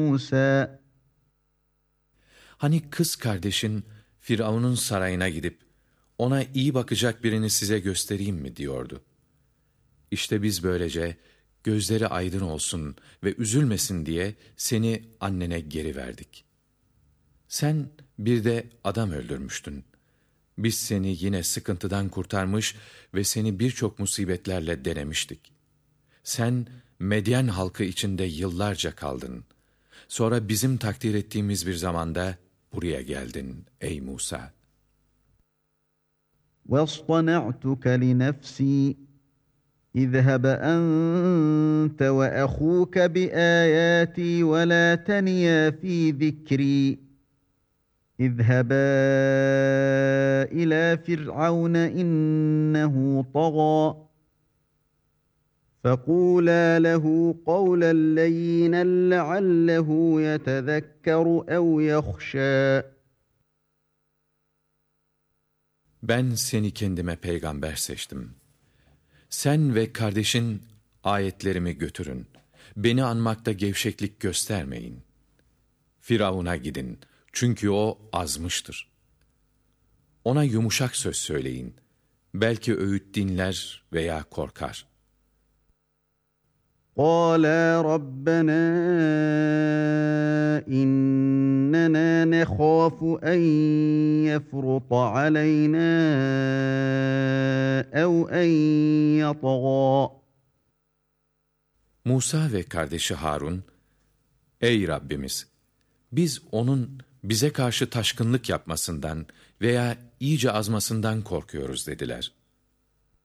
موسى Hani kız kardeşin Firavun'un sarayına gidip ona iyi bakacak birini size göstereyim mi diyordu. İşte biz böylece gözleri aydın olsun ve üzülmesin diye seni annene geri verdik. Sen bir de adam öldürmüştün. Biz seni yine sıkıntıdan kurtarmış ve seni birçok musibetlerle denemiştik. Sen Medyen halkı içinde yıllarca kaldın. Sonra bizim takdir ettiğimiz bir zamanda buraya geldin ey Musa. واصطنعتك لنفسي اذهب أنت وأخوك بآياتي ولا تنيا في ذكري اذهبا إلى فرعون إنه طغى فقولا له قولا لينا لعله يتذكر أو يخشى. Ben seni kendime peygamber seçtim. Sen ve kardeşin ayetlerimi götürün. Beni anmakta gevşeklik göstermeyin. Firavun'a gidin. Çünkü o azmıştır. Ona yumuşak söz söyleyin. Belki öğüt dinler veya korkar. قالا ربنا إننا نخاف أن يفرط علينا أو أن يطغى. Musa ve kardeşi Harun, ey Rabbimiz! Biz onun bize karşı taşkınlık yapmasından veya iyice azmasından korkuyoruz dediler.